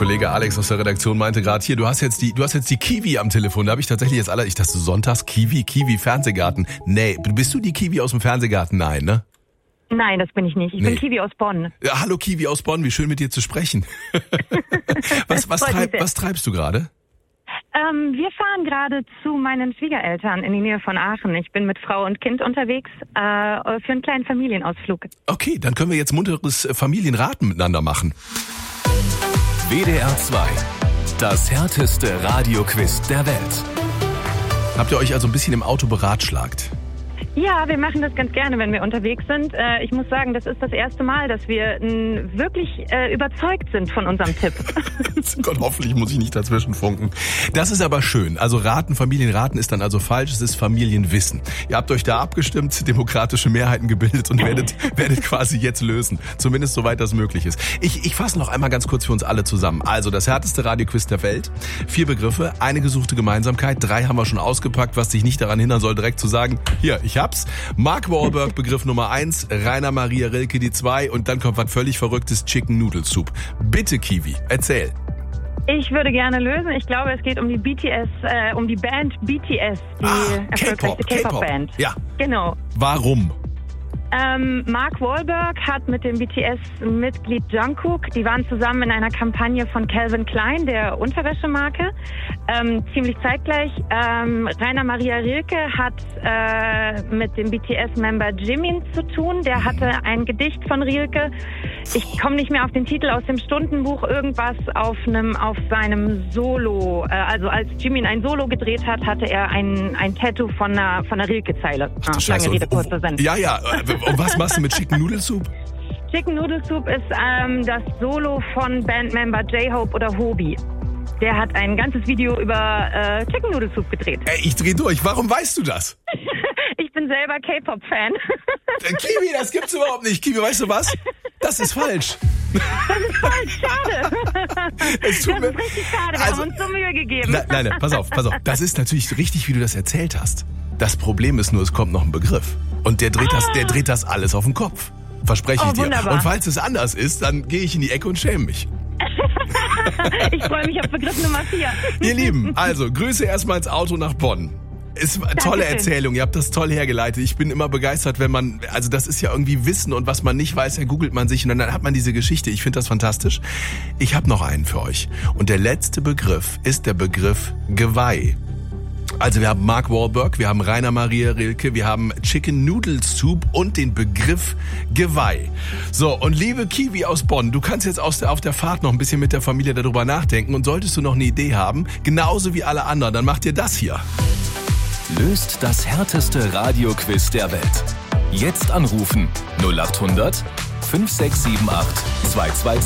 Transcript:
Kollege Alex aus der Redaktion meinte gerade, hier, du hast jetzt die Kiwi am Telefon. Da habe ich tatsächlich jetzt ich dachte, sonntags Kiwi Fernsehgarten. Nee, bist du die Kiwi aus dem Fernsehgarten? Nein, ne? Nein, das bin ich nicht. Ich bin Kiwi aus Bonn. Ja, hallo Kiwi aus Bonn, wie schön mit dir zu sprechen. Was treibst du gerade? Wir fahren gerade zu meinen Schwiegereltern in die Nähe von Aachen. Ich bin mit Frau und Kind unterwegs für einen kleinen Familienausflug. Okay, dann können wir jetzt munteres Familienraten miteinander machen. WDR 2, das härteste Radioquiz der Welt. Habt ihr euch also ein bisschen im Auto beratschlagt? Ja, wir machen das ganz gerne, wenn wir unterwegs sind. Ich muss sagen, das ist das erste Mal, dass wir wirklich überzeugt sind von unserem Tipp. Gott, hoffentlich muss ich nicht dazwischen funken. Das ist aber schön. Also Familienraten ist dann also falsch, es ist Familienwissen. Ihr habt euch da abgestimmt, demokratische Mehrheiten gebildet und werdet quasi jetzt lösen. Zumindest soweit das möglich ist. Ich fasse noch einmal ganz kurz für uns alle zusammen. Also das härteste Radioquiz der Welt. 4 Begriffe, eine gesuchte Gemeinsamkeit. 3 haben wir schon ausgepackt, was dich nicht daran hindern soll, direkt zu sagen, hier, ich hab's. Mark Wahlberg, Begriff Nummer 1, Rainer Maria Rilke die 2 und dann kommt was völlig Verrücktes, Chicken Noodle Soup. Bitte, Kiwi, erzähl. Ich würde gerne lösen. Ich glaube, es geht um die um die Band BTS, die erfolgreichste K-Pop-Band. Ja. Genau. Warum? Mark Wahlberg hat mit dem BTS-Mitglied Jungkook, die waren zusammen in einer Kampagne von Calvin Klein, der Unterwäschemarke, ziemlich zeitgleich. Rainer Maria Rilke hat mit dem BTS-Member Jimin zu tun. Der hatte ein Gedicht von Rilke. Ich komme nicht mehr auf den Titel aus dem Stundenbuch, irgendwas auf seinem Solo. Also als Jimin ein Solo gedreht hat, hatte er ein Tattoo von einer Rilke-Zeile. Lange Rede, kurzer Sinn. Ja. Und was machst du mit Chicken Noodle Soup? Chicken Noodle Soup ist das Solo von Bandmember J-Hope oder Hobie. Der hat ein ganzes Video über Chicken Noodle Soup gedreht. Ey, ich dreh durch. Warum weißt du das? Ich bin selber K-Pop-Fan. Kiwi, das gibt's überhaupt nicht. Kiwi, weißt du was? Das ist falsch. Das ist falsch, schade. Das ist richtig schade, wir haben uns so Mühe gegeben. Nein, pass auf. Das ist natürlich richtig, wie du das erzählt hast. Das Problem ist nur, es kommt noch ein Begriff. Und der dreht das alles auf den Kopf. Verspreche ich dir. Wunderbar. Und falls es anders ist, dann gehe ich in die Ecke und schäme mich. Ich freue mich auf Begriff Nummer 4. Ihr Lieben, also Grüße erstmal ins Auto nach Bonn. Ist eine tolle Erzählung, ihr habt das toll hergeleitet. Ich bin immer begeistert, also das ist ja irgendwie Wissen und was man nicht weiß, googelt man sich und dann hat man diese Geschichte. Ich finde das fantastisch. Ich habe noch einen für euch. Und der letzte Begriff ist der Begriff Geweih. Also wir haben Mark Wahlberg, wir haben Rainer Maria Rilke, wir haben Chicken Noodle Soup und den Begriff Geweih. So, und liebe Kiwi aus Bonn, du kannst jetzt auf der Fahrt noch ein bisschen mit der Familie darüber nachdenken und solltest du noch eine Idee haben, genauso wie alle anderen, dann mach dir das hier. Löst das härteste Radioquiz der Welt. Jetzt anrufen 0800 5678 222.